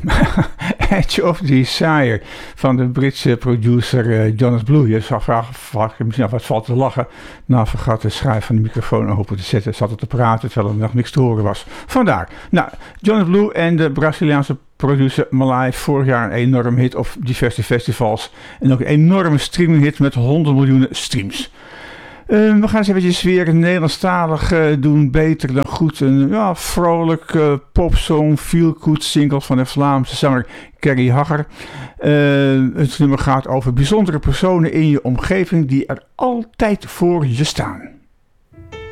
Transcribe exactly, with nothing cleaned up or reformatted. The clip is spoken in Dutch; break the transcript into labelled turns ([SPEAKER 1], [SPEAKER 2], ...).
[SPEAKER 1] Edge of Desire van de Britse producer uh, Jonas Blue. Je zou vragen, vraag je misschien af wat valt te lachen. Nou, vergat de schijf van de microfoon open te zetten. Zat er te praten terwijl er nog niks te horen was. Vandaar. Nou, Jonas Blue en de Braziliaanse producer Malai. Vorig jaar een enorm hit op diverse festivals. En ook een enorme streaminghit met honderd miljoenen streams. Uh, we gaan eens eventjes weer Nederlandstalig uh, doen, beter dan goed. Een ja, vrolijk uh, popsong, feel-good single van de Vlaamse zanger Kerry Hagger. Uh, het nummer gaat over bijzondere personen in je omgeving die er altijd voor je staan.